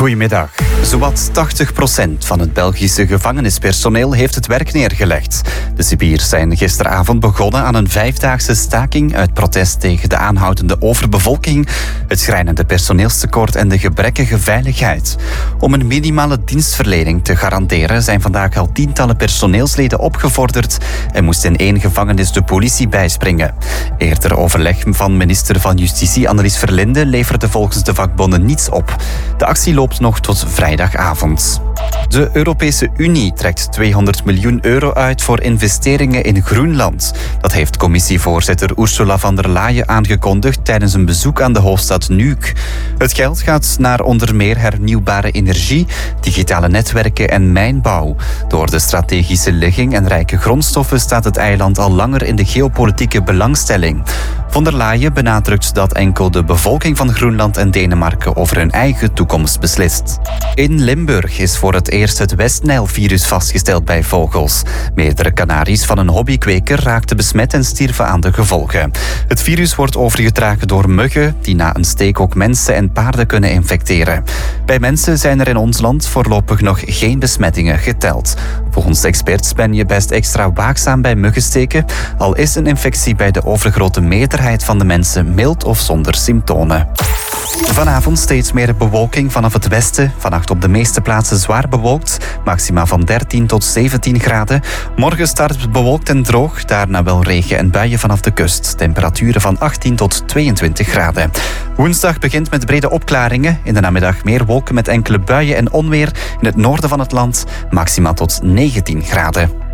Goedemiddag. Zowat 80% van het Belgische gevangenispersoneel heeft het werk neergelegd. De cipiers zijn gisteravond begonnen aan een 5-daagse staking uit protest tegen de aanhoudende overbevolking, het schrijnende personeelstekort en de gebrekkige veiligheid. Om een minimale dienstverlening te garanderen zijn vandaag al tientallen personeelsleden opgevorderd en moest in 1 gevangenis de politie bijspringen. Eerder overleg van minister van Justitie Annelies Verlinde leverde volgens de vakbonden niets op. De actie loopt nog tot vrijdagavond. De Europese Unie trekt 200 miljoen euro uit voor investeringen in Groenland. Dat heeft commissievoorzitter Ursula von der Leyen aangekondigd tijdens een bezoek aan de hoofdstad Nuuk. Het geld gaat naar onder meer hernieuwbare energie, digitale netwerken en mijnbouw. Door de strategische ligging en rijke grondstoffen staat het eiland al langer in de geopolitieke belangstelling. Von der Leyen benadrukt dat enkel de bevolking van Groenland en Denemarken over hun eigen toekomst beslist. In Limburg is voor het eerst het Westnijlvirus vastgesteld bij vogels. Meerdere kanaries van een hobbykweker raakten besmet en stierven aan de gevolgen. Het virus wordt overgedragen door muggen die na een steek ook mensen en paarden kunnen infecteren. Bij mensen zijn er in ons land voorlopig nog geen besmettingen geteld. Volgens experts ben je best extra waakzaam bij muggensteken, al is een infectie bij de overgrote meerderheid van de mensen mild of zonder symptomen. Vanavond steeds meer bewolking vanaf het westen. Vannacht op de meeste plaatsen zwaar bewolkt. Maxima van 13 tot 17 graden. Morgen start het bewolkt en droog. Daarna wel regen en buien vanaf de kust. Temperaturen van 18 tot 22 graden. Woensdag begint met brede opklaringen. In de namiddag meer wolken met enkele buien en onweer. In het noorden van het land maxima tot 19 graden.